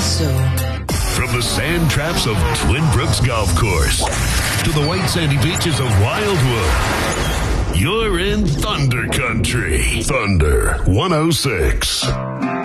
so. From the sand traps of Twin Brooks Golf Course to the white sandy beaches of Wildwood, you're in Thunder Country. Thunder 106.